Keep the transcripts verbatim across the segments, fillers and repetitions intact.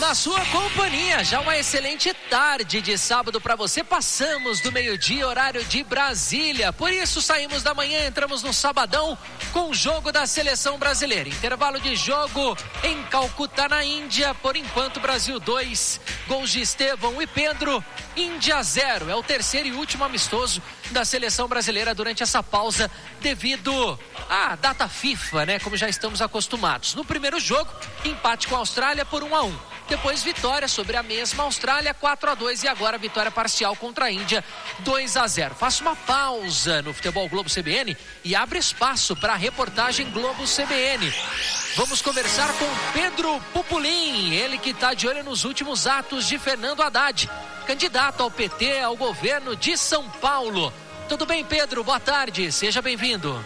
na sua companhia. Já uma excelente tarde de sábado para você. Passamos do meio-dia, horário de Brasília. Por isso saímos da manhã, entramos no sabadão com o jogo da seleção brasileira. Intervalo de jogo em Calcutá, na Índia. Por enquanto, Brasil dois, gols de Estevão e Pedro. Índia zero. É o terceiro e último amistoso da seleção brasileira durante essa pausa devido à data FIFA, né? Como já estamos acostumados. No primeiro jogo, empate com a Austrália por um a um. Depois vitória sobre a mesma Austrália, quatro a dois, e agora vitória parcial contra a Índia, dois a zero. Faço uma pausa no Futebol Globo C B N e abre espaço para a reportagem Globo C B N. Vamos conversar com Pedro Pupulim, ele que está de olho nos últimos atos de Fernando Haddad, candidato ao P T, ao governo de São Paulo. Tudo bem, Pedro? Boa tarde, seja bem-vindo.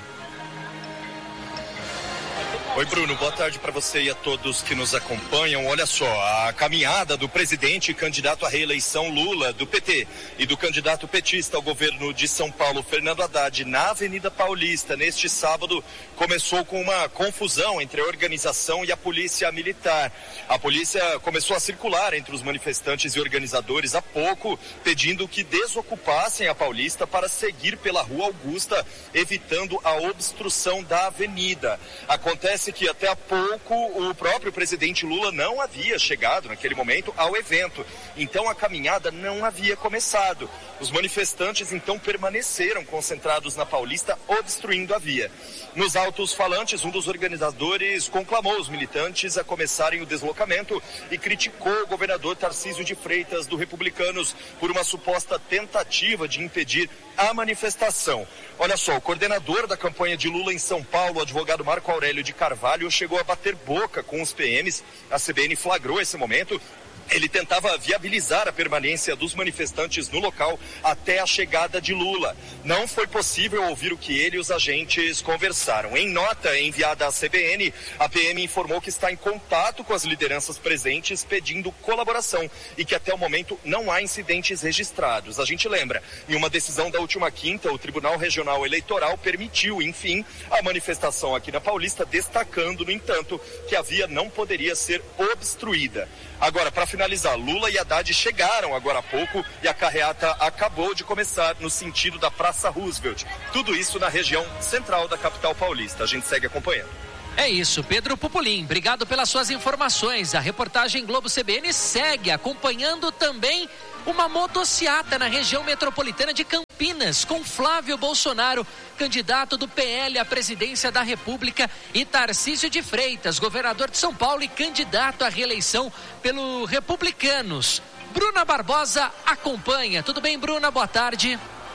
Oi, Bruno, boa tarde para você e a todos que nos acompanham. Olha só, a caminhada do presidente e candidato à reeleição Lula, do P T, e do candidato petista ao governo de São Paulo, Fernando Haddad, na Avenida Paulista, neste sábado, começou com uma confusão entre a organização e a polícia militar. A polícia começou a circular entre os manifestantes e organizadores há pouco, pedindo que desocupassem a Paulista para seguir pela Rua Augusta, evitando a obstrução da avenida. Acontece que até há pouco o próprio presidente Lula não havia chegado naquele momento ao evento, então a caminhada não havia começado. Os manifestantes então permaneceram concentrados na Paulista, obstruindo a via. Nos altos-falantes, um dos organizadores conclamou os militantes a começarem o deslocamento e criticou o governador Tarcísio de Freitas, do Republicanos, por uma suposta tentativa de impedir a manifestação. Olha só, o coordenador da campanha de Lula em São Paulo, o advogado Marco Aurélio de Carvalho, chegou a bater boca com os P Ms. A C B N flagrou esse momento. Ele tentava viabilizar a permanência dos manifestantes no local até a chegada de Lula. Não foi possível ouvir o que ele e os agentes conversaram. Em nota enviada à C B N, a P M informou que está em contato com as lideranças presentes pedindo colaboração e que até o momento não há incidentes registrados. A gente lembra, em uma decisão da última quinta, o Tribunal Regional Eleitoral permitiu, enfim, a manifestação aqui na Paulista, destacando, no entanto, que a via não poderia ser obstruída. Agora, para finalizar, Lula e Haddad chegaram agora há pouco e a carreata acabou de começar no sentido da Praça Roosevelt. Tudo isso na região central da capital paulista. A gente segue acompanhando. É isso, Pedro Pupulim, obrigado pelas suas informações. A reportagem Globo C B N segue acompanhando também uma motociata na região metropolitana de Campinas, com Flávio Bolsonaro, candidato do P L à presidência da República, e Tarcísio de Freitas, governador de São Paulo e candidato à reeleição pelo Republicanos. Bruna Barbosa acompanha. Tudo bem, Bruna? Boa tarde.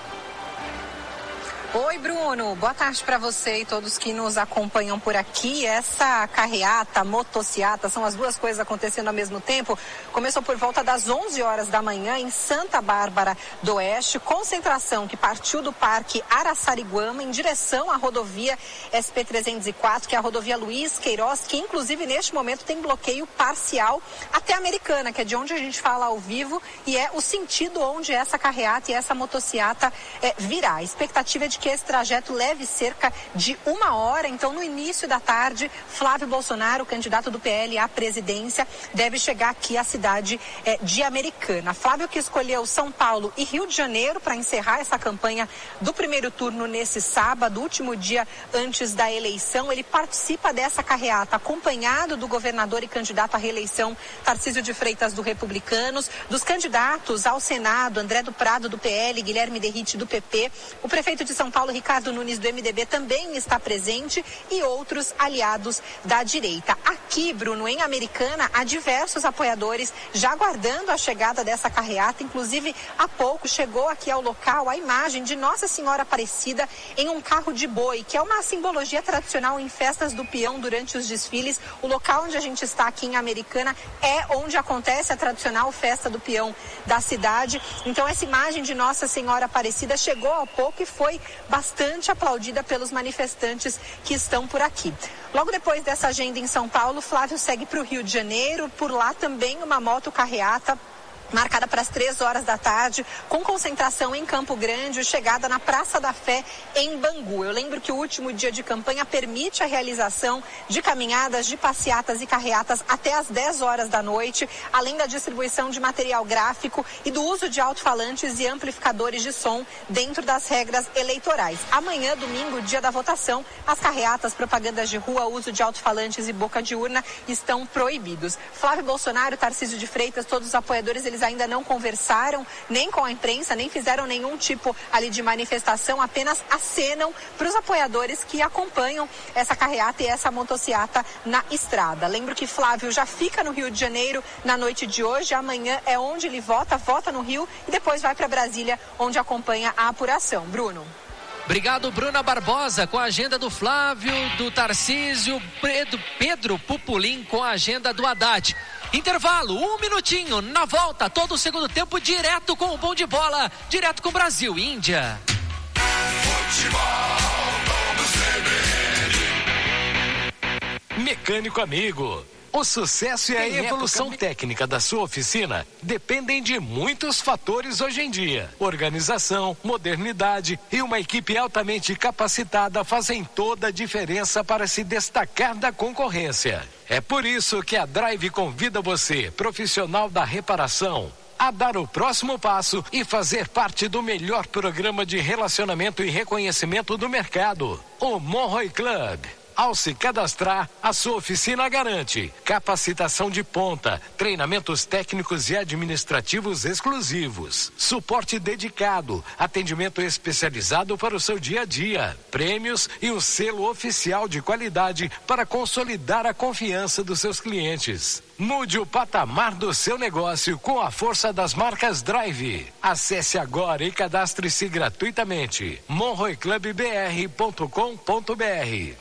Oi, Bruno. Boa tarde para você e todos que nos acompanham por aqui. Essa carreata, motociata, são as duas coisas acontecendo ao mesmo tempo. Começou por volta das onze horas da manhã em Santa Bárbara do Oeste. Concentração que partiu do Parque Araçariguama em direção à rodovia S P trezentos e quatro, que é a rodovia Luiz Queiroz, que inclusive neste momento tem bloqueio parcial até Americana, que é de onde a gente fala ao vivo, e é o sentido onde essa carreata e essa motociata é, virá. A expectativa é de que esse trajeto leve cerca de uma hora. Então, no início da tarde, Flávio Bolsonaro, candidato do P L à presidência, deve chegar aqui à cidade eh, de Americana. Flávio, que escolheu São Paulo e Rio de Janeiro para encerrar essa campanha do primeiro turno nesse sábado, último dia antes da eleição. Ele participa dessa carreata acompanhado do governador e candidato à reeleição Tarcísio de Freitas, do Republicanos, dos candidatos ao Senado, André do Prado, do P L, Guilherme Derrite, do P P, o prefeito de São Paulo, Ricardo Nunes, do M D B, também está presente, e outros aliados da direita. Aqui, Bruno, em Americana, há diversos apoiadores já aguardando a chegada dessa carreata. Inclusive, há pouco chegou aqui ao local a imagem de Nossa Senhora Aparecida em um carro de boi, que é uma simbologia tradicional em festas do peão durante os desfiles. O local onde a gente está aqui em Americana é onde acontece a tradicional festa do peão da cidade. Então, essa imagem de Nossa Senhora Aparecida chegou há pouco e foi bastante aplaudida pelos manifestantes que estão por aqui. Logo depois dessa agenda em São Paulo, Flávio segue para o Rio de Janeiro. Por lá também uma moto carreata marcada para as três horas da tarde, com concentração em Campo Grande e chegada na Praça da Fé, em Bangu. Eu lembro que o último dia de campanha permite a realização de caminhadas, de passeatas e carreatas até às dez horas da noite, além da distribuição de material gráfico e do uso de alto-falantes e amplificadores de som dentro das regras eleitorais. Amanhã, domingo, dia da votação, as carreatas, propagandas de rua, uso de alto-falantes e boca de urna estão proibidos. Flávio Bolsonaro, Tarcísio de Freitas, todos os apoiadores, eles ainda não conversaram nem com a imprensa, nem fizeram nenhum tipo ali de manifestação, apenas acenam para os apoiadores que acompanham essa carreata e essa motociata na estrada. Lembro que Flávio já fica no Rio de Janeiro na noite de hoje, amanhã é onde ele vota, vota no Rio e depois vai para Brasília, onde acompanha a apuração. Bruno. Obrigado, Bruna Barbosa, com a agenda do Flávio, do Tarcísio, Pedro, Pedro Pupulim com a agenda do Haddad. Intervalo, um minutinho, na volta, todo o segundo tempo, direto com o Bom de Bola, direto com o Brasil, Índia. Mecânico amigo, o sucesso e a evolução técnica da sua oficina dependem de muitos fatores hoje em dia. Organização, modernidade e uma equipe altamente capacitada fazem toda a diferença para se destacar da concorrência. É por isso que a Drive convida você, profissional da reparação, a dar o próximo passo e fazer parte do melhor programa de relacionamento e reconhecimento do mercado, o Monroe Club. Ao se cadastrar, a sua oficina garante capacitação de ponta, treinamentos técnicos e administrativos exclusivos, suporte dedicado, atendimento especializado para o seu dia a dia, prêmios e um selo oficial de qualidade para consolidar a confiança dos seus clientes. Mude o patamar do seu negócio com a força das marcas Drive. Acesse agora e cadastre-se gratuitamente. monroe club b r ponto com ponto b r.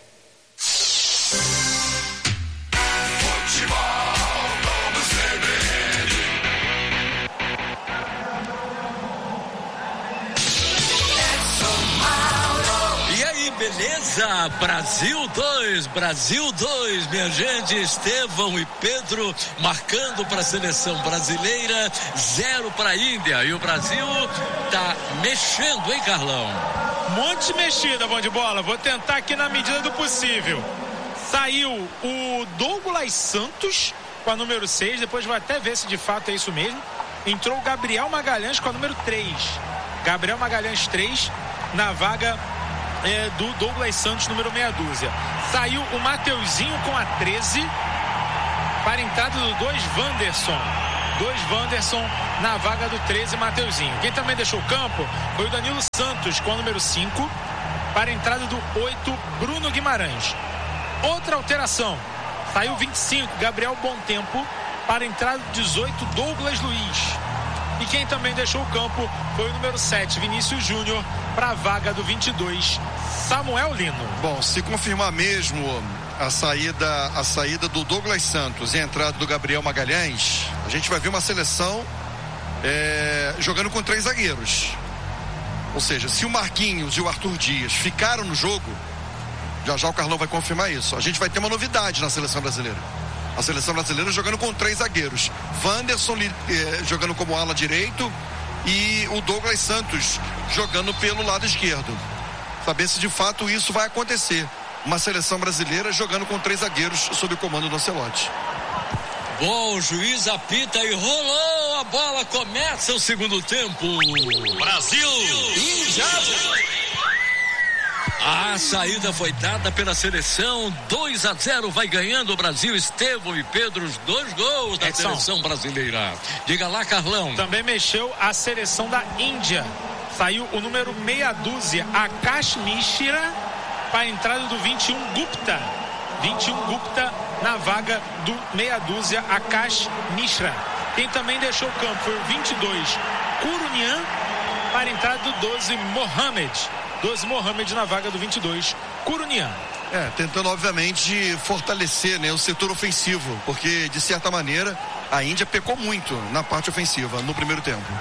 E aí, beleza? Brasil dois, Brasil dois, minha gente. Estevão e Pedro marcando para a seleção brasileira, zero para a Índia. E o Brasil tá mexendo, hein, Carlão? Monte de mexida, Bom de Bola. Vou tentar aqui na medida do possível. Saiu o Douglas Santos com a número seis, depois vou até ver se de fato é isso mesmo. Entrou o Gabriel Magalhães com a número três. Gabriel Magalhães três na vaga é, do Douglas Santos, número meia dúzia. Saiu o Mateuzinho com a treze para a entrada do dois Wanderson. dois Wanderson na vaga do treze, Mateuzinho. Quem também deixou o campo foi o Danilo Santos com a número cinco para a entrada do oito, Bruno Guimarães. Outra alteração, saiu vinte e cinco, Gabriel Bontempo para a entrada do dezoito, Douglas Luiz. E quem também deixou o campo foi o número sete, Vinícius Júnior, para a vaga do vinte e dois, Samuel Lino. Bom, se confirmar mesmo a saída, a saída do Douglas Santos e a entrada do Gabriel Magalhães, a gente vai ver uma seleção é, jogando com três zagueiros. Ou seja, se o Marquinhos e o Arthur Dias ficaram no jogo, já já o Carlão vai confirmar isso, a gente vai ter uma novidade na seleção brasileira. A seleção brasileira jogando com três zagueiros. Wanderson eh, jogando como ala direito e o Douglas Santos jogando pelo lado esquerdo. Saber se de fato isso vai acontecer. Uma seleção brasileira jogando com três zagueiros sob o comando do Ancelotti. Bom, o juiz apita e rolou a bola, começa o segundo tempo. Brasil! Índia! A saída foi dada pela seleção, dois a zero, vai ganhando o Brasil. Estevão e Pedro, os dois gols da Edson. Seleção brasileira. Diga lá, Carlão. Também mexeu a seleção da Índia. Saiu o número meia dúzia, Akash Mishra, para a entrada do vinte e um, Gupta. vinte e um, Gupta na vaga do meia dúzia, Akash Mishra. Quem também deixou o campo foi o vinte e dois, Kurunian, para a entrada do doze, Mohamed. doze, Mohamed na vaga do vinte e dois, Kurunian. É, tentando obviamente fortalecer, né, o setor ofensivo, porque de certa maneira a Índia pecou muito na parte ofensiva no primeiro tempo.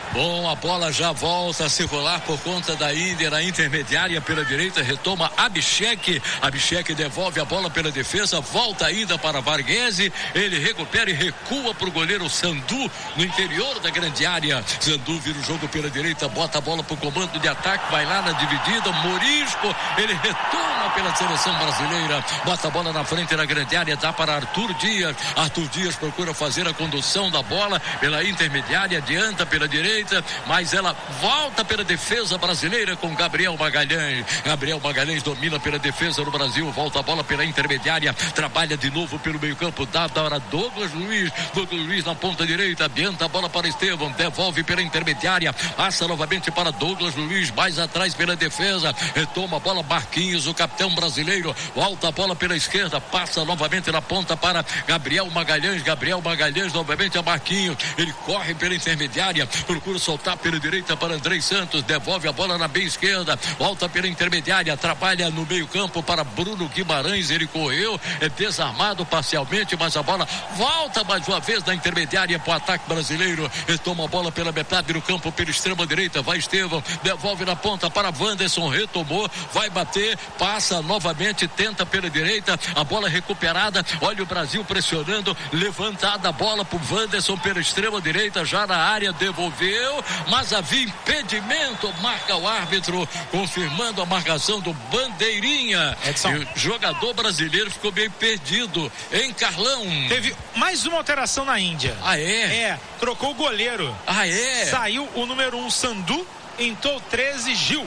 Bom, a bola já volta a circular por conta da Índia na intermediária pela direita, retoma Abhishek, Abhishek devolve a bola pela defesa, volta ainda para Varghese, ele recupera e recua para o goleiro Sandu no interior da grande área. Sandu vira o jogo pela direita, bota a bola para o comando de ataque, vai lá na dividida, Morisco, ele retoma pela seleção brasileira, bota a bola na frente na grande área, dá para Arthur Dias, Arthur Dias procura fazer a condução da bola pela intermediária, adianta pela direita, mas ela volta pela defesa brasileira com Gabriel Magalhães. Gabriel Magalhães domina pela defesa do Brasil, volta a bola pela intermediária, trabalha de novo pelo meio campo, dá para Douglas Luiz, Douglas Luiz na ponta direita, adianta a bola para Estevão, devolve pela intermediária, passa novamente para Douglas Luiz, mais atrás pela defesa, retoma a bola Marquinhos, o capitão brasileiro, volta a bola pela esquerda, passa novamente na ponta para Gabriel Magalhães, Gabriel Magalhães novamente a Marquinhos, ele corre pela intermediária, procura soltar pela direita para Andrei Santos, devolve a bola na bem esquerda, volta pela intermediária, trabalha no meio campo para Bruno Guimarães, ele correu, é desarmado parcialmente, mas a bola volta mais uma vez na intermediária para o ataque brasileiro, retoma a bola pela metade do campo, pela extrema direita, vai Estevão, devolve na ponta para Wanderson, retomou, vai bater, passa novamente, tenta pela direita, a bola recuperada, olha o Brasil pressionando, levantada a bola para o Wanderson pela extrema direita, já na área, devolveu, mas havia impedimento, marca o árbitro, confirmando a marcação do Bandeirinha. Edson. E o jogador brasileiro ficou meio perdido, hein, Carlão? Teve mais uma alteração na Índia. Ah, é? É, trocou o goleiro. Ah, é? Saiu o número um, Sandu, entrou o treze, Gil.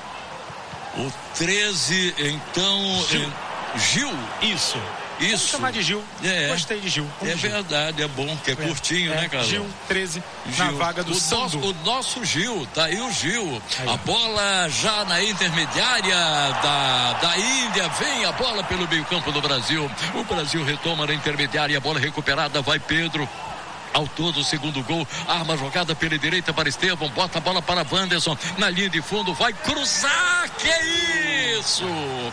O treze, então... Gil. É, Gil. Isso. Isso. Vamos chamar de Gil. É. Gostei de Gil. Vamos É Gil. verdade, é bom, que é, é curtinho, é. né, Carlão? Gil, treze, Gil. na vaga do o Sandu. nosso, o nosso Gil, tá aí o Gil. Aí. A bola já na intermediária da, da Índia, vem a bola pelo meio campo do Brasil. O Brasil retoma na intermediária, a bola recuperada, vai Pedro. Ao todo, o segundo gol, arma jogada pela direita para Estevão, bota a bola para Wanderson, na linha de fundo, vai cruzar, que isso?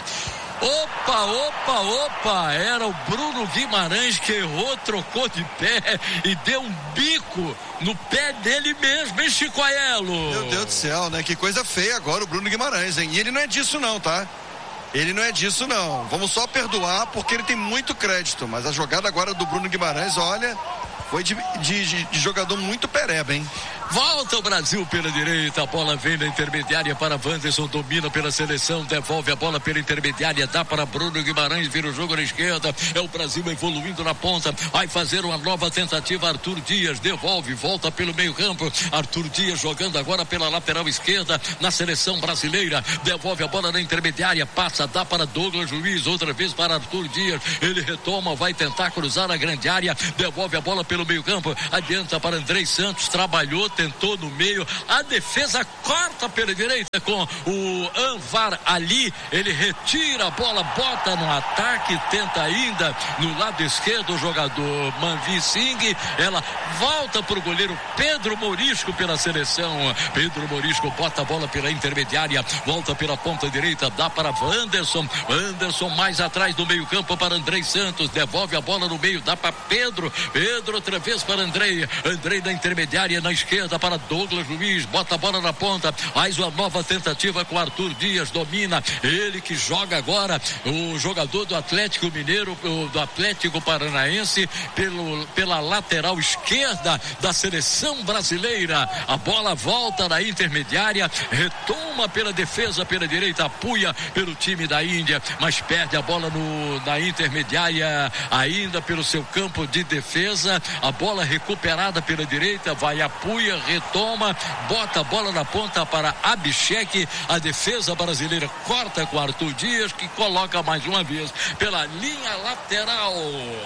Opa, opa, opa, era o Bruno Guimarães que errou, trocou de pé e deu um bico no pé dele mesmo, hein, Chico Aiello? Meu Deus do céu, né? Que coisa feia agora o Bruno Guimarães, hein? E ele não é disso não, tá? Ele não é disso não. Vamos só perdoar porque ele tem muito crédito, mas a jogada agora do Bruno Guimarães, olha, foi de, de, de jogador muito pereba, hein? Volta o Brasil pela direita, a bola vem na intermediária para Wanderson, domina pela seleção, devolve a bola pela intermediária, dá para Bruno Guimarães, vira o jogo na esquerda, é o Brasil evoluindo na ponta, vai fazer uma nova tentativa, Arthur Dias devolve, volta pelo meio campo, Arthur Dias jogando agora pela lateral esquerda na seleção brasileira, devolve a bola na intermediária, passa, dá para Douglas Luiz, outra vez para Arthur Dias, ele retoma, vai tentar cruzar a grande área, devolve a bola pelo meio campo, adianta para Andrei Santos, trabalhou, tentou no meio, a defesa corta pela direita com o Anwar Ali, ele retira a bola, bota no ataque, tenta ainda no lado esquerdo o jogador Manvi Singh, ela volta para o goleiro Pedro Morisco pela seleção, Pedro Morisco bota a bola pela intermediária, volta pela ponta direita, dá para Wanderson, Wanderson mais atrás do meio campo para Andrei Santos, devolve a bola no meio, dá para Pedro, Pedro outra vez para Andrei, Andrei na intermediária na esquerda para Douglas Luiz, bota a bola na ponta, faz uma nova tentativa com Arthur Dias, domina, ele que joga agora, o jogador do Atlético Mineiro, do Atlético Paranaense, pelo, pela lateral esquerda da seleção brasileira, a bola volta na intermediária, retoma pela defesa, pela direita, apoia pelo time da Índia, mas perde a bola no, na intermediária, ainda pelo seu campo de defesa, a bola recuperada pela direita, vai apoia, retoma, bota a bola na ponta para Abhishek, a defesa brasileira corta com Arthur Dias, que coloca mais uma vez pela linha lateral,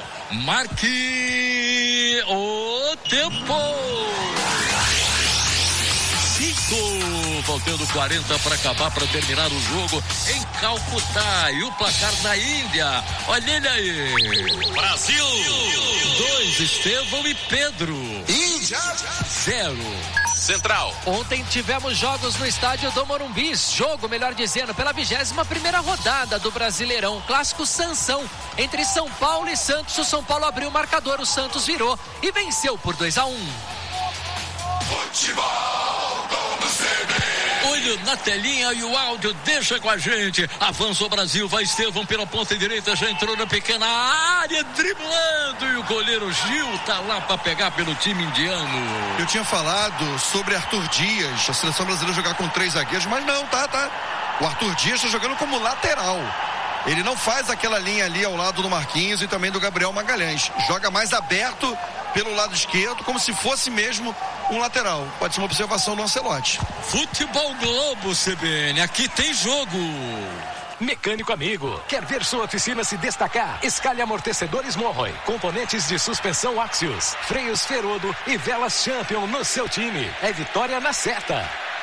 marque o tempo. Cinco, faltando quarenta para acabar, para terminar o jogo em Calcutá, e o placar da Índia, olha ele aí, Brasil dois, Estevão e Pedro, Índia zero. Central. Ontem tivemos jogos no estádio do Morumbi, jogo, melhor dizendo, pela vigésima primeira rodada do Brasileirão, clássico Sansão, entre São Paulo e Santos. O São Paulo abriu o marcador, o Santos virou e venceu por dois a um. Olho na telinha e o áudio, deixa com a gente. Avança o Brasil, vai Estevão pela ponta direita, já entrou na pequena área, driblando, e o goleiro Gil tá lá para pegar pelo time indiano. Eu tinha falado sobre Arthur Dias, a seleção brasileira jogar com três zagueiros, mas não, tá, tá. O Arthur Dias está jogando como lateral. Ele não faz aquela linha ali ao lado do Marquinhos e também do Gabriel Magalhães. Joga mais aberto pelo lado esquerdo, como se fosse mesmo um lateral. Pode ser uma observação do Ancelotti. Futebol Globo, C B N, aqui tem jogo. Mecânico amigo, quer ver sua oficina se destacar? Escalhe amortecedores Monroy, componentes de suspensão Axios, freios Ferodo e velas Champion no seu time. É vitória na certa.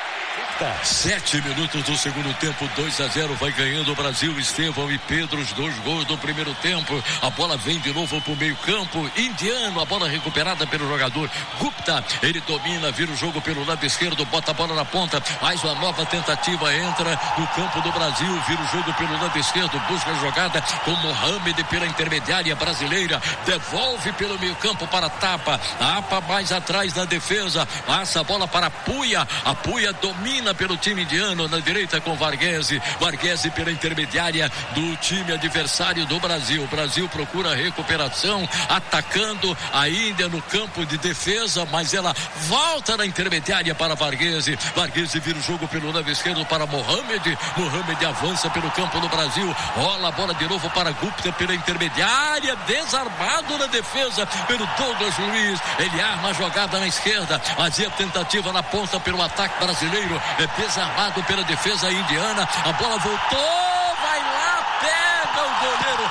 Sete minutos do segundo tempo, dois a zero, vai ganhando o Brasil. Estevão e Pedro, os dois gols do primeiro tempo. A bola vem de novo pro meio campo, indiano, a bola recuperada pelo jogador Gupta, ele domina, vira o jogo pelo lado esquerdo, bota a bola na ponta, mais uma nova tentativa, entra no campo do Brasil, vira o jogo pelo lado esquerdo, busca a jogada com Mohamed pela intermediária brasileira, devolve pelo meio campo para Tapa, Tapa mais atrás na defesa, passa a bola para Puia, a Puia domina pelo time indiano na direita com Varghese, Varghese pela intermediária do time adversário do Brasil. O Brasil procura recuperação, atacando a Índia no campo de defesa, mas ela volta na intermediária para Varghese, Varghese vira o jogo pelo lado esquerdo para Mohamed, Mohamed avança pelo campo do Brasil, rola a bola de novo para Gupta pela intermediária, desarmado na defesa pelo Douglas Luiz, ele arma a jogada na esquerda, fazia tentativa na ponta pelo ataque brasileiro, é desarmado pela defesa indiana, a bola voltou, vai lá, pega o goleiro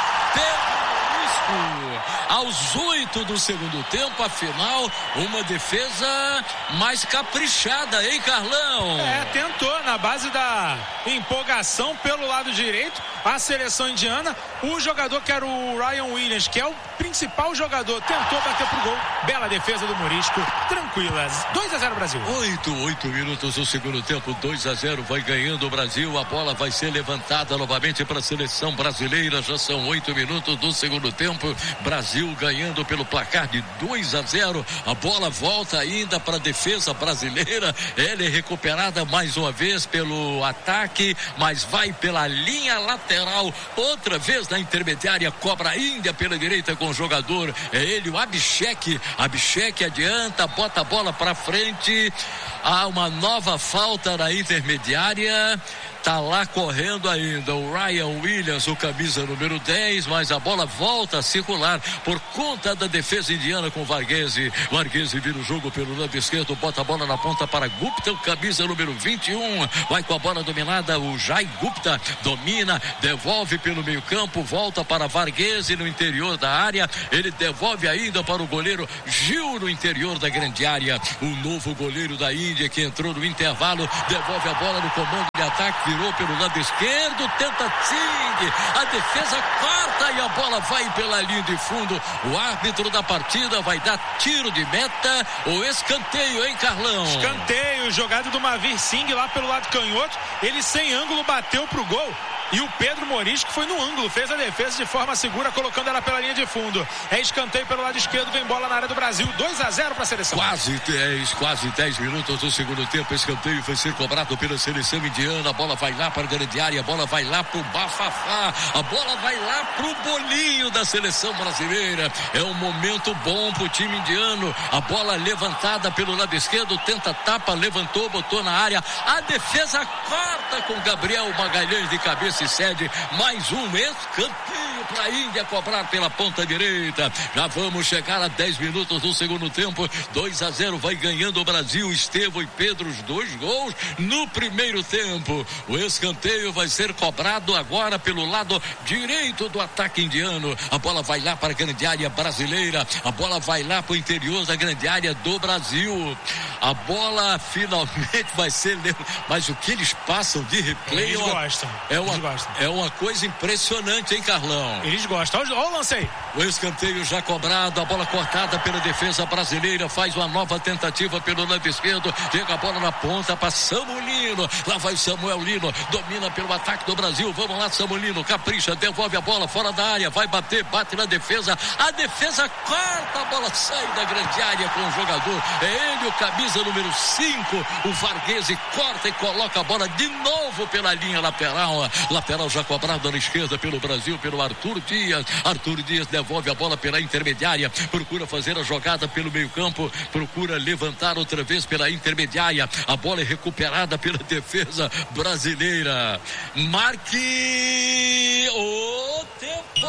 Pedro Morisco. Aos oito do segundo tempo, afinal, uma defesa mais caprichada, hein, Carlão? É, tentou na base da empolgação pelo lado direito, a seleção indiana, o jogador que era o Ryan Williams, que é o principal jogador, tentou bater pro gol, bela defesa do Morisco, tranquilas, dois a zero Brasil. oito, oito minutos do segundo tempo, dois a zero, vai ganhando o Brasil, a bola vai ser levantada novamente para a seleção brasileira, já são oito minutos do segundo tempo, Brasil ganhando pelo placar de dois a zero, a bola volta ainda para a defesa brasileira, ela é recuperada mais uma vez pelo ataque, mas vai pela linha lateral, outra vez na intermediária, cobra a Índia pela direita com o jogador, é ele, o Abhishek, Abhishek adianta, bota a bola para frente, há uma nova falta na intermediária, tá lá correndo ainda o Ryan Williams, o camisa número dez, mas a bola volta a circular por conta da defesa indiana com Varghese. Varghese vira o jogo pelo lado esquerdo, bota a bola na ponta para Gupta, o camisa número vinte e um, vai com a bola dominada, o Jai Gupta domina, devolve pelo meio campo, volta para Varghese no interior da área, ele devolve ainda para o goleiro Gil no interior da grande área, o novo goleiro da Índia que entrou no intervalo, devolve a bola no comando de ataque, virou pelo lado esquerdo, tenta Ting, a defesa corta e a bola vai pela linha de fundo, o árbitro da partida vai dar tiro de meta ou escanteio, hein, Carlão? Escanteio, jogada do Mavir Singh lá pelo lado canhoto, ele sem ângulo bateu pro gol. E o Pedro Morisco foi no ângulo, fez a defesa de forma segura, colocando ela pela linha de fundo. É escanteio pelo lado esquerdo, vem bola na área do Brasil, dois a zero para a seleção. Quase dez, quase dez minutos do segundo tempo, escanteio vai ser cobrado pela seleção indiana, a bola vai lá para a grande área, a bola vai lá pro bafafá, a bola vai lá pro bolinho da seleção brasileira. É um momento bom pro time indiano, a bola levantada pelo lado esquerdo, tenta tapa, levantou, botou na área, a defesa corta com Gabriel Magalhães de cabeça e cede mais um escanteio para a Índia cobrar pela ponta direita. Já vamos chegar a dez minutos do segundo tempo, dois a zero, vai ganhando o Brasil, Estevão e Pedro, os dois gols no primeiro tempo. O escanteio vai ser cobrado agora pelo lado direito do ataque indiano, a bola vai lá para a grande área brasileira, a bola vai lá para o interior da grande área do Brasil, a bola finalmente vai ser, mas o que eles passam de replay, eles ó, gostam, é uma eles gostam. É uma coisa impressionante, hein, Carlão? Eles gostam. Olha o lance aí. O escanteio já cobrado, a bola cortada pela defesa brasileira, faz uma nova tentativa pelo lado esquerdo, chega a bola na ponta para Samulino, lá vai Samuel Lino, domina pelo ataque do Brasil, vamos lá Samulino, capricha, devolve a bola fora da área, vai bater, bate na defesa, a defesa corta, a bola sai da grande área com o jogador, é ele o camisa número cinco, o Varghese corta e coloca a bola de novo pela linha lateral, lateral já cobrado na esquerda pelo Brasil, pelo Arthur Dias, Arthur Dias devolve a bola pela intermediária, procura fazer a jogada pelo meio campo, procura levantar outra vez pela intermediária, a bola é recuperada pela defesa brasileira, marque o tempo,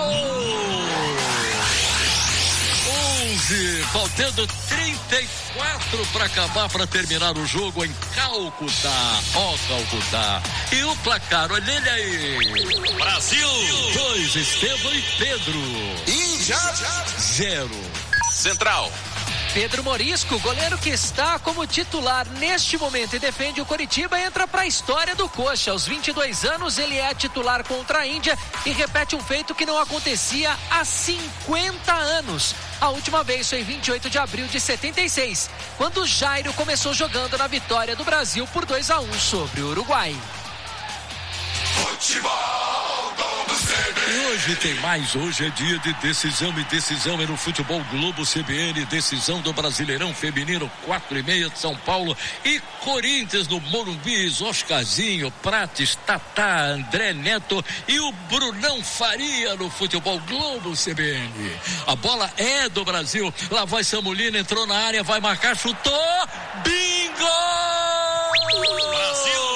onze, faltando trinta e quatro para acabar, para terminar o jogo em Calcutá, ó oh, Calcutá, e o placar, olha ele aí, Brasil dois, Estevão e Pedro e já zero. Central, Pedro Morisco, goleiro que está como titular neste momento e defende o Coritiba, entra para a história do Coxa. Aos vinte e dois anos, ele é titular contra a Índia e repete um feito que não acontecia há cinquenta anos. A última vez foi em vinte e oito de abril de setenta e seis, quando Jairo começou jogando na vitória do Brasil por dois a um sobre o Uruguai. Futebol do C B N. E hoje tem mais, hoje é dia de decisão e decisão é no Futebol Globo C B N, decisão do Brasileirão Feminino, quatro e meia de São Paulo e Corinthians no Morumbi, Oscarzinho, Prates, Tatá, André Neto e o Brunão Faria no Futebol Globo C B N. A bola é do Brasil, lá vai Samulino, entrou na área, vai marcar, chutou, bingo! Brasil!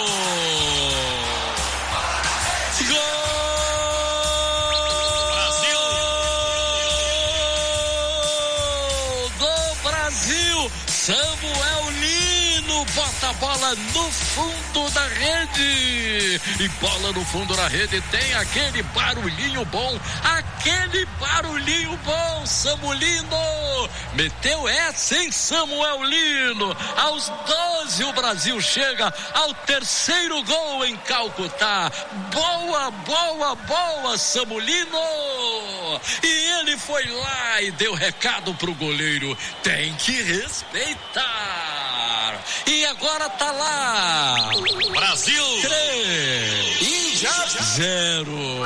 Samuel Lino bota a bola no fundo da rede e bola no fundo da rede, tem aquele barulhinho bom, aquele barulhinho bom, Samulino meteu essa em Samuel Lino, aos doze o Brasil chega ao terceiro gol em Calcutá, boa, boa, boa Samulino, e ele foi lá e deu recado pro goleiro, tem que respeitar. E agora tá lá. Brasil três e já zero.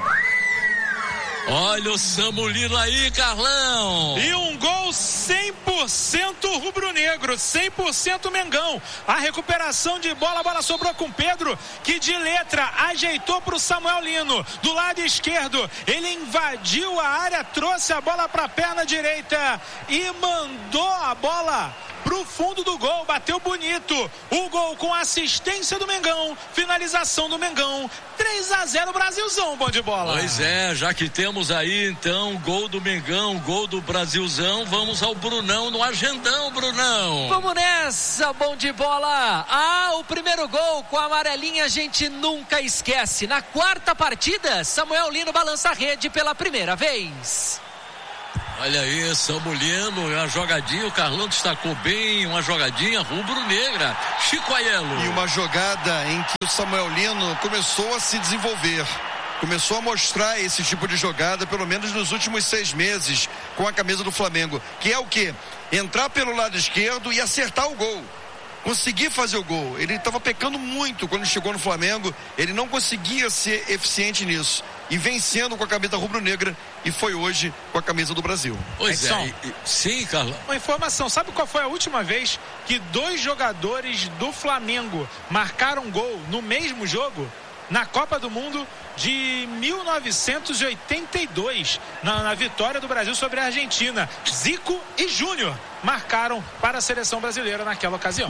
Olha o Samulino aí, Carlão. E um gol cem por cento rubro-negro, cem por cento Mengão. A recuperação de bola, a bola sobrou com Pedro, que de letra ajeitou para o Samuel Lino. Do lado esquerdo, ele invadiu a área, trouxe a bola para a perna direita e mandou a bola pro fundo do gol, bateu bonito. O gol com assistência do Mengão, finalização do Mengão, três a zero Brasilzão, bom de bola. Pois é, já que temos aí então gol do Mengão, gol do Brasilzão, vamos ao Brunão no agendão, Brunão. Vamos nessa, bom de bola. Ah, o primeiro gol com a amarelinha a gente nunca esquece. Na quarta partida, Samuel Lino balança a rede pela primeira vez. Olha aí, Samulino, a jogadinha, o Carlão destacou bem, uma jogadinha rubro-negra. Chico Aiello. E uma jogada em que o Samuel Lino começou a se desenvolver, começou a mostrar esse tipo de jogada, pelo menos nos últimos seis meses, com a camisa do Flamengo, que é o quê? Entrar pelo lado esquerdo e acertar o gol. Conseguir fazer o gol. Ele estava pecando muito quando chegou no Flamengo, ele não conseguia ser eficiente nisso. E vencendo com a camisa rubro-negra, e foi hoje com a camisa do Brasil. Pois é, e, e, sim, Carlão. Uma informação, sabe qual foi a última vez que dois jogadores do Flamengo marcaram gol no mesmo jogo? Na Copa do Mundo de mil novecentos e oitenta e dois, na, na vitória do Brasil sobre a Argentina. Zico e Júnior marcaram para a seleção brasileira naquela ocasião.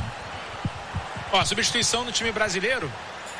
Ó, substituição no time brasileiro.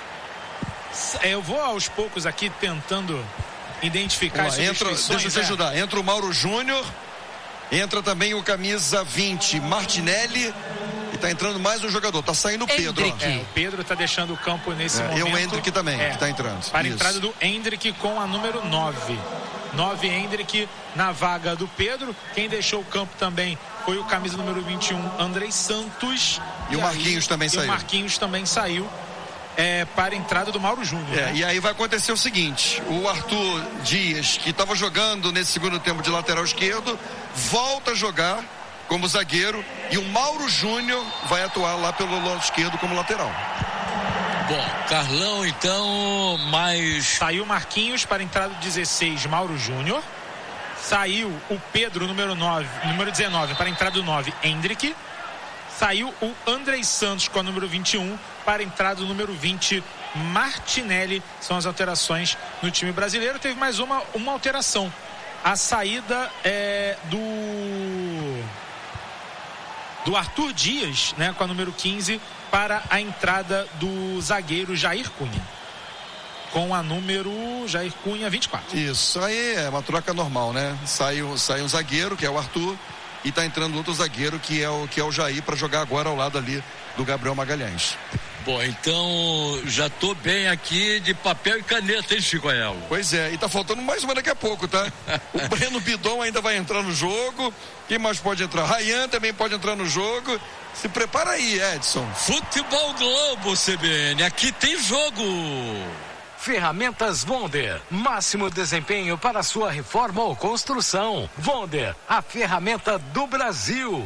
Eu vou aos poucos aqui tentando identificar as substituições. Entra, deixa eu te ajudar. Entra o Mauro Júnior, entra também o camisa vinte, Martinelli, e tá entrando mais um jogador. Tá saindo o Pedro. É, o Pedro tá deixando o campo nesse é, momento. E o Hendrick também, é, que tá entrando. Para a Isso. entrada do Hendrick com a número nove. nove Hendrick na vaga do Pedro. Quem deixou o campo também foi o camisa número vinte e um, Andrei Santos. E, e o Marquinhos aí, também e saiu. o Marquinhos também saiu. é, para a entrada do Mauro Júnior. É, né? E aí vai acontecer o seguinte, o Arthur Dias, que estava jogando nesse segundo tempo de lateral esquerdo, volta a jogar como zagueiro e o Mauro Júnior vai atuar lá pelo lado esquerdo como lateral. Bom, Carlão, então, mais... Saiu Marquinhos para a entrada do dezesseis, Mauro Júnior. Saiu o Pedro, número nove, número dezenove, para a entrada do nove, Hendrick. Saiu o Andrei Santos com a número vinte e um para a entrada do número vinte, Martinelli. São as alterações no time brasileiro. Teve mais uma, uma alteração. A saída é do... do Arthur Dias, né, com a número quinze, para a entrada do zagueiro Jair Cunha. Com a número Jair Cunha vinte e quatro. Isso aí é uma troca normal, né? Sai, sai um zagueiro, que é o Arthur, e tá entrando outro zagueiro, que é o, que é o Jair, para jogar agora ao lado ali do Gabriel Magalhães. Bom, então já tô bem aqui de papel e caneta, hein, Chicoel? Pois é, e tá faltando mais uma daqui a pouco, tá? O Breno Bidon ainda vai entrar no jogo. Quem mais pode entrar? Rayan também pode entrar no jogo. Se prepara aí, Edson. Futebol Globo, C B N, aqui tem jogo. Ferramentas Wonder, máximo desempenho para sua reforma ou construção. Wonder, a ferramenta do Brasil.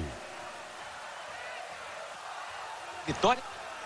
Vitória.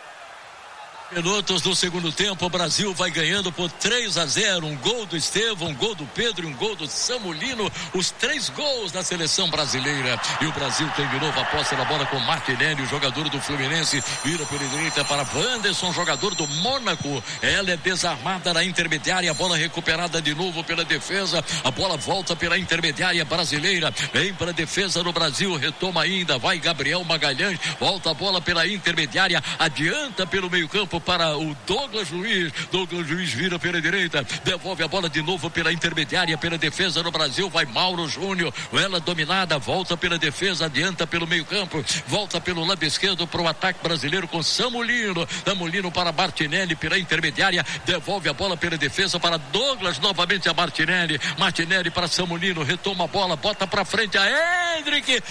Minutos do segundo tempo, o Brasil vai ganhando por três a zero, um gol do Estevão, um gol do Pedro e um gol do Samulino, os três gols da seleção brasileira. E o Brasil tem de novo a posse da bola com Martinelli, o jogador do Fluminense, vira pela direita para Wanderson, jogador do Mônaco. Ela é desarmada na intermediária, a bola recuperada de novo pela defesa, a bola volta pela intermediária brasileira, vem para a defesa do Brasil, retoma ainda, vai Gabriel Magalhães, volta a bola pela intermediária, adianta pelo meio campo para o Douglas Luiz. Douglas Luiz vira pela direita, devolve a bola de novo pela intermediária, pela defesa do Brasil, vai Mauro Júnior, ela dominada, volta pela defesa, adianta pelo meio campo, volta pelo lado esquerdo para o ataque brasileiro com Samulino, Samulino para Martinelli pela intermediária, devolve a bola pela defesa para Douglas, novamente a Martinelli, Martinelli para Samulino, retoma a bola, bota para frente a Hendrick,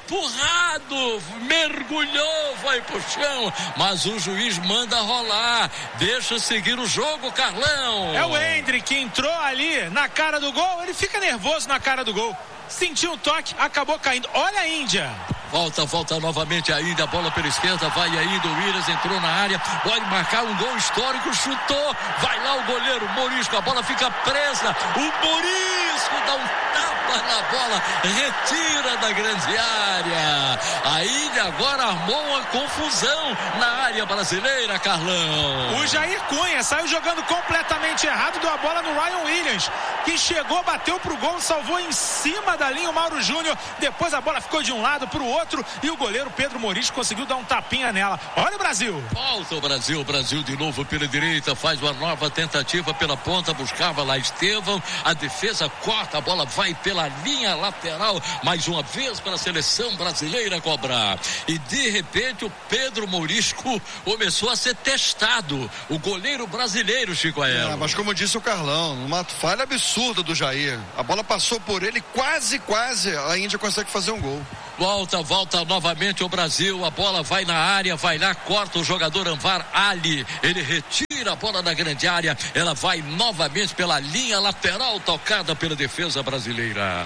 empurrado, mergulhou, vai pro chão, mas o juiz manda rolar. Lá, deixa seguir o jogo, Carlão. É o Hendrick que entrou ali na cara do gol, ele fica nervoso na cara do gol, sentiu um toque, acabou caindo. Olha a Índia. Volta, volta novamente ainda, a bola pela esquerda, vai ainda, o Williams entrou na área, pode marcar um gol histórico, chutou, vai lá o goleiro Morisco, a bola fica presa, o Morisco dá um tapa na bola, retira da grande área. A Índia agora armou uma confusão na área brasileira, Carlão. O Jair Cunha saiu jogando completamente errado, deu a bola no Ryan Williams, que chegou, bateu pro gol, salvou em cima da linha o Mauro Júnior, depois a bola ficou de um lado pro outro, e o goleiro Pedro Morisco conseguiu dar um tapinha nela. Olha o Brasil. Volta o Brasil, o Brasil de novo pela direita, faz uma nova tentativa pela ponta, buscava lá Estevão, a defesa corta, a bola vai pela linha lateral, mais uma vez para a seleção brasileira cobrar. E de repente o Pedro Morisco começou a ser testado, o goleiro brasileiro, Chico Aelo. É, mas como disse o Carlão, uma falha absurda do Jair, a bola passou por ele, quase, quase a Índia consegue fazer um gol. Volta, volta novamente o Brasil, a bola vai na área, vai lá, corta o jogador Anvar Ali, ele retira a bola da grande área, ela vai novamente pela linha lateral, tocada pela defesa brasileira.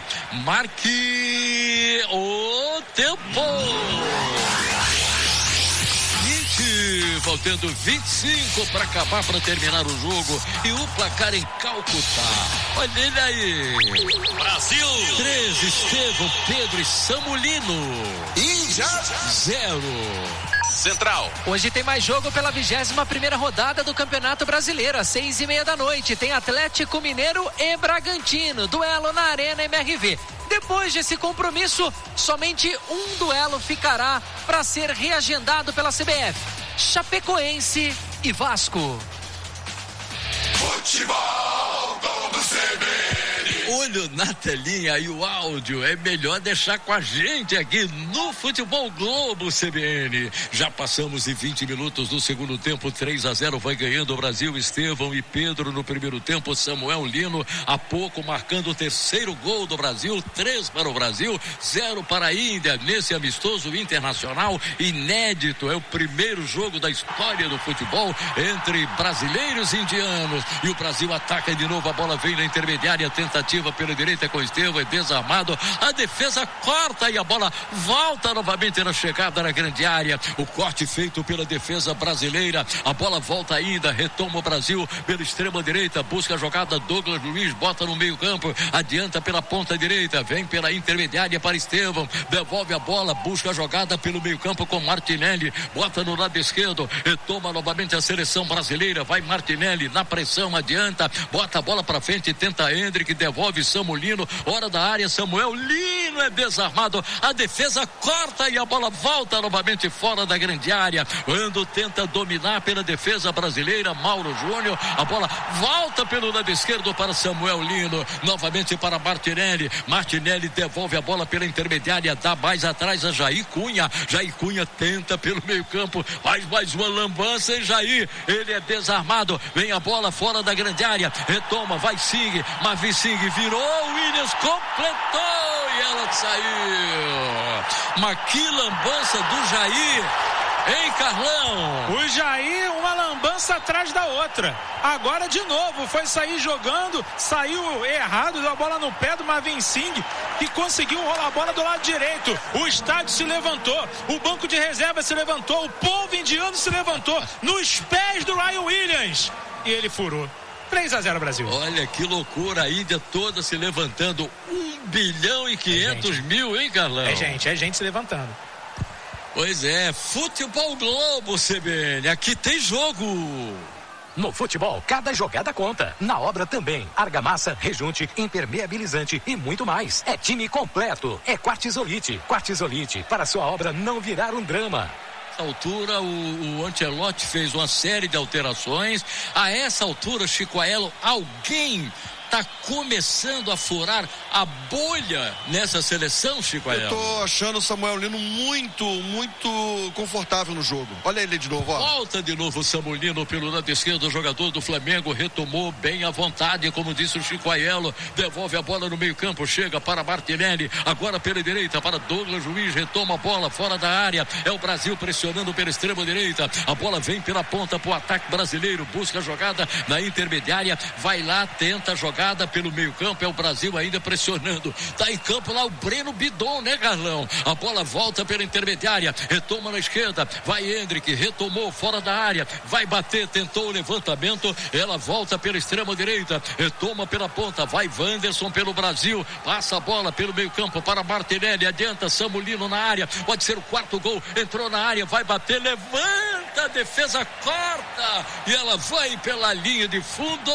Marque o tempo. Faltando vinte e cinco para acabar, para terminar o jogo, e o placar em Calcutá. Olha ele aí. Brasil três, Estevão, Pedro e Samulino. Índia zero. Central. Hoje tem mais jogo pela vigésima primeira rodada do Campeonato Brasileiro, às seis e meia da noite. Tem Atlético Mineiro e Bragantino, duelo na Arena M R V. Depois desse compromisso, somente um duelo ficará para ser reagendado pela C B F: Chapecoense e Vasco. Futebol do C B N. olho na telinha e o áudio é melhor deixar com a gente aqui no Futebol Globo C B N. Já passamos de vinte minutos do segundo tempo, três a zero vai ganhando o Brasil. Estevão e Pedro no primeiro tempo, Samuel Lino há pouco marcando o terceiro gol do Brasil, três para o Brasil, zero para a Índia nesse amistoso internacional inédito. É o primeiro jogo da história do futebol entre brasileiros e indianos, e o Brasil ataca de novo, a bola vem na intermediária, tentativa pela direita com Estevão, é desarmado, a defesa corta e a bola volta novamente na chegada na grande área. O corte feito pela defesa brasileira, a bola volta ainda, retoma o Brasil pela extrema direita, busca a jogada, Douglas Luiz bota no meio campo, adianta pela ponta direita, vem pela intermediária para Estevão, devolve a bola, busca a jogada pelo meio campo com Martinelli, bota no lado esquerdo, retoma novamente a seleção brasileira, vai Martinelli na pressão, adianta, bota a bola para frente, tenta Hendrick, devolve Samulino, hora da área, Samuel Lino é desarmado, a defesa corta e a bola volta novamente fora da grande área, quando tenta dominar pela defesa brasileira, Mauro Júnior, a bola volta pelo lado esquerdo para Samuel Lino, novamente para Martinelli, Martinelli devolve a bola pela intermediária, dá mais atrás a Jair Cunha, Jair Cunha tenta pelo meio campo, faz mais uma lambança e Jair, ele é desarmado, vem a bola fora da grande área, retoma, vai Sing, Marvin Sing virou, Williams completou e ela saiu. Mas que lambança do Jair, hein, Carlão? O Jair, uma lambança atrás da outra. Agora de novo, foi sair jogando, saiu errado, deu a bola no pé do Marvin Sing, que conseguiu rolar a bola do lado direito. O estádio se levantou, o banco de reserva se levantou, o povo indiano se levantou, nos pés do Ryan Williams. E ele furou. três a zero Brasil. Olha que loucura, a Índia toda se levantando, um bilhão e quinhentos é mil, hein, Carlão? É gente, é gente se levantando. Pois é, Futebol Globo C B N, aqui tem jogo. No futebol, cada jogada conta. Na obra também. Argamassa, rejunte, impermeabilizante e muito mais. É time completo. É Quartzolite. Quartzolite, para sua obra não virar um drama. A essa altura o, o Ancelotti fez uma série de alterações. A essa altura, Chico Aelo, alguém está começando a furar a bolha nessa seleção, Chico Aelo? Eu tô achando o Samuel Lino muito, muito confortável no jogo. Olha ele de novo, ó. Volta de novo o Samuel Lino pelo lado esquerdo, o jogador do Flamengo retomou bem à vontade, como disse o Chico Aelo, devolve a bola no meio campo, chega para Martinelli, agora pela direita para Douglas Luiz, retoma a bola fora da área, é o Brasil pressionando pela extrema direita, a bola vem pela ponta pro ataque brasileiro, busca a jogada na intermediária, vai lá, tenta jogar pelo meio campo, é o Brasil ainda pressionando, tá em campo lá o Breno Bidon, né, Carlão? A bola volta pela intermediária, retoma na esquerda, vai Hendrick, retomou fora da área, vai bater, tentou o levantamento, ela volta pela extrema direita, retoma pela ponta, vai Wanderson pelo Brasil, passa a bola pelo meio campo para Martinelli, adianta Samulino na área, pode ser o quarto gol, entrou na área, vai bater, levanta, a defesa corta e ela vai pela linha de fundo.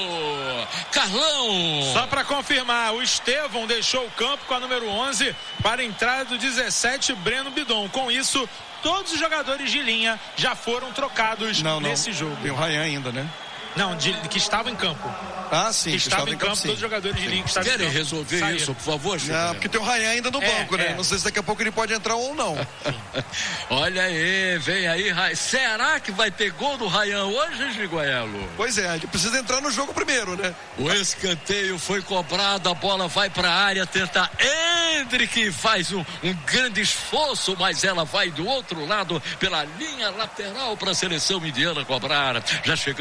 Carlão. Só para confirmar, o Estevão deixou o campo com a número onze para a entrada do dezessete, Breno Bidon. Com isso, todos os jogadores de linha já foram trocados não, nesse não. jogo. Tem o Ryan ainda, né? Não, de, que estava em campo. Ah, sim. Que, que estava, estava em campo, campo todos os jogadores de linha que estavam em campo. Querem resolver Saíram. isso, por favor, Chico? Não, porque tem o Ryan ainda no é, banco, né? É. Não sei se daqui a pouco ele pode entrar ou não. Olha aí, vem aí, Ryan. Será que vai ter gol do Ryan hoje, Chico Aelo? Pois é, ele precisa entrar no jogo primeiro, né? O escanteio foi cobrado, a bola vai para a área, tenta Hendrick, faz um, um grande esforço, mas ela vai do outro lado, pela linha lateral para a seleção indiana cobrar. Já chegou